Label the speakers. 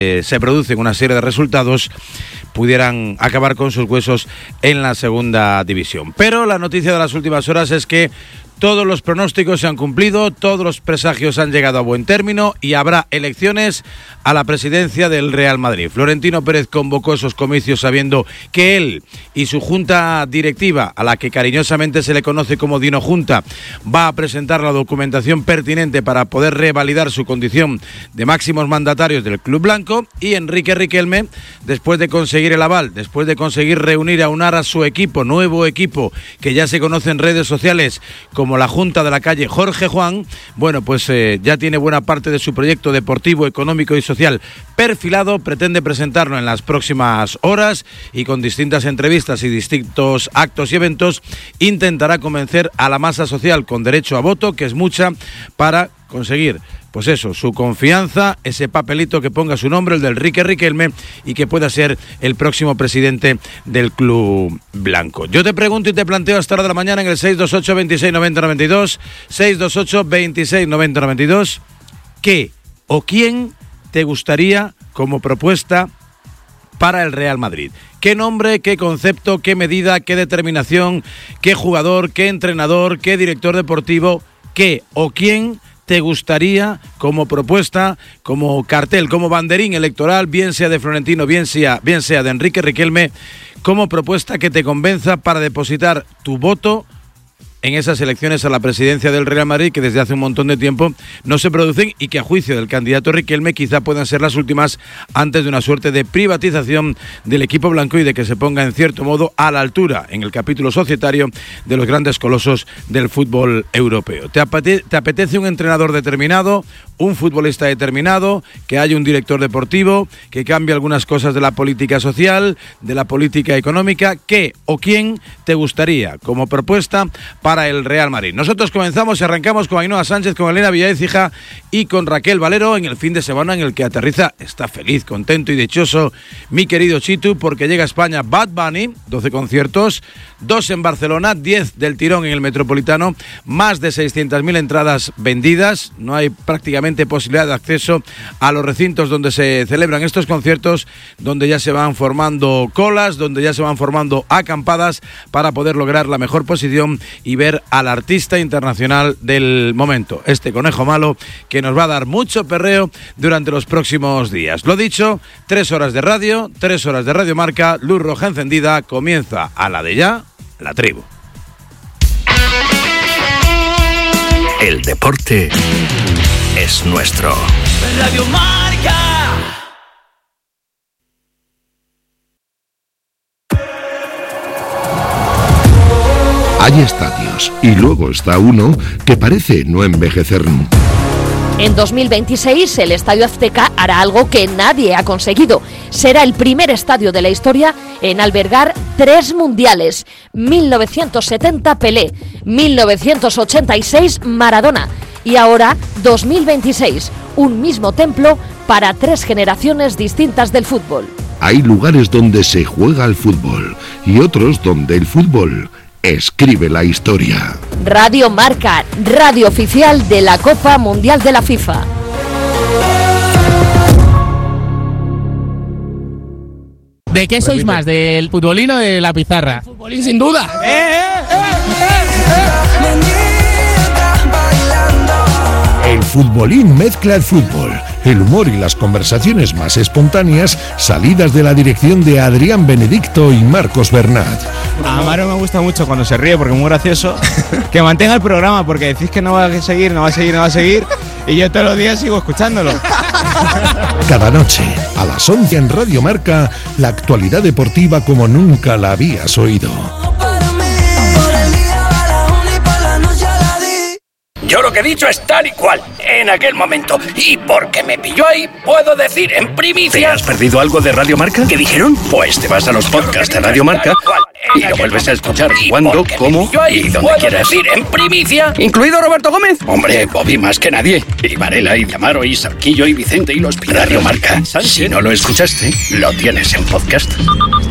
Speaker 1: se producen una serie de resultados, pudieran acabar con sus huesos en la segunda división. Pero la noticia de las últimas horas es que todos los pronósticos se han cumplido, todos los presagios han llegado a buen término y habrá elecciones a la presidencia del Real Madrid. Florentino Pérez convocó esos comicios sabiendo que él y su junta directiva, a la que cariñosamente se le conoce como Dino Junta, va a presentar la documentación pertinente para poder revalidar su condición de máximos mandatarios del Club Blanco, y Enrique Riquelme, después de conseguir el aval, después de conseguir reunir, aunar a su equipo, nuevo equipo, que ya se conoce en redes sociales como la Junta de la calle Jorge Juan, bueno, pues ya tiene buena parte de su proyecto deportivo, económico y social perfilado, pretende presentarlo en las próximas horas y con distintas entrevistas y distintos actos y eventos intentará convencer a la masa social con derecho a voto, que es mucha, para conseguir, pues eso, su confianza, ese papelito que ponga su nombre, el del Riquelme, y que pueda ser el próximo presidente del Club Blanco. Yo te pregunto y te planteo hasta hora de la mañana en el 628 26 90 92, 628 26 90 92, ¿qué o quién te gustaría como propuesta para el Real Madrid? ¿Qué nombre, qué concepto, qué medida, qué determinación, qué jugador, qué entrenador, qué director deportivo, qué o quién te gustaría como propuesta, como cartel, como banderín electoral, bien sea de Florentino, bien sea de Enrique Riquelme, como propuesta que te convenza para depositar tu voto en esas elecciones a la presidencia del Real Madrid, que desde hace un montón de tiempo no se producen y que a juicio del candidato Riquelme quizá puedan ser las últimas antes de una suerte de privatización del equipo blanco y de que se ponga en cierto modo a la altura en el capítulo societario de los grandes colosos del fútbol europeo. ¿Te apetece un entrenador determinado, un futbolista determinado, que haya un director deportivo, que cambie algunas cosas de la política social, de la política económica? ¿Qué o quién te gustaría como propuesta para el Real Madrid? Nosotros comenzamos y arrancamos con Ainhoa Sánchez, con Elena Villaécija y con Raquel Valero en el fin de semana en el que aterriza, está feliz, contento y dichoso mi querido Chitu, porque llega a España Bad Bunny, 12 conciertos, 2 en Barcelona, 10 del tirón en el Metropolitano, más de 600.000 entradas vendidas, no hay prácticamente posibilidad de acceso a los recintos donde se celebran estos conciertos, donde ya se van formando colas, donde ya se van formando acampadas para poder lograr la mejor posición y ver al artista internacional del momento, este conejo malo que nos va a dar mucho perreo durante los próximos días. Lo dicho, 3 horas de radio, 3 horas de Radio Marca, luz roja encendida, comienza a la de ya, la tribu.
Speaker 2: El deporte es nuestro.
Speaker 3: Radio Marca.
Speaker 4: Hay estadios y luego está uno que parece no envejecer nunca.
Speaker 5: En 2026 el Estadio Azteca hará algo que nadie ha conseguido. Será el primer estadio de la historia en albergar 3 mundiales. 1970 Pelé, 1986 Maradona y ahora 2026, un mismo templo para 3 generaciones distintas del fútbol.
Speaker 4: Hay lugares donde se juega al fútbol y otros donde el fútbol escribe la historia.
Speaker 5: Radio Marca, radio oficial de la Copa Mundial de la FIFA.
Speaker 6: ¿De qué sois más? ¿Del futbolín o de la pizarra?
Speaker 7: El futbolín, sin duda.
Speaker 4: El futbolín mezcla el fútbol, el humor y las conversaciones más espontáneas salidas de la dirección de Adrián Benedicto y Marcos Bernat.
Speaker 8: A Maro me gusta mucho cuando se ríe porque es muy gracioso. Que mantenga el programa porque decís que no va a seguir y yo todos los días sigo escuchándolo.
Speaker 4: Cada noche, a las 11 en Radio Marca, la actualidad deportiva como nunca la habías oído.
Speaker 2: Yo lo que he dicho es tal y cual, en aquel momento. Y porque me pilló ahí, puedo decir en primicia... ¿Te has perdido algo de Radio Marca? ¿Qué dijeron? Pues te vas a los podcasts de Radio Marca y lo vuelves a escuchar cuando, cómo y donde quieras. Decir en primicia, incluido Roberto Gómez. Hombre, Bobby más que nadie. Y Varela, y Amaro, y Sarquillo, y Vicente, y los Pilario Marca. Si no lo escuchaste, lo tienes en podcast.